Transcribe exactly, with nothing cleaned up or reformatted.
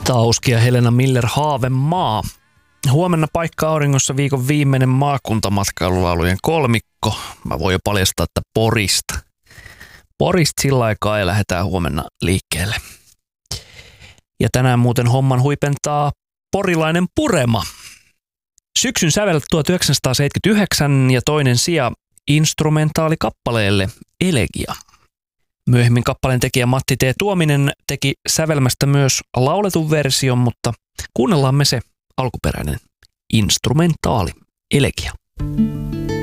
Tauski ja Helena Miller, Haavemaa. Huomenna paikka auringossa viikon viimeinen maakuntamatkailulaulujen kolmikko. Mä voin jo paljastaa, että Porista. Porista sillä aikaa ja lähdetään huomenna liikkeelle. Ja tänään muuten homman huipentaa porilainen Purema. Syksyn sävel tuhatyhdeksänsataaseitsemänkymmentäyhdeksän ja toinen sija instrumentaalikappaleelle Elegia. Myöhemmin kappaleen tekijä Matti T. Tuominen teki sävelmästä myös lauletun version, mutta kuunnellaan me se alkuperäinen instrumentaali Elegia.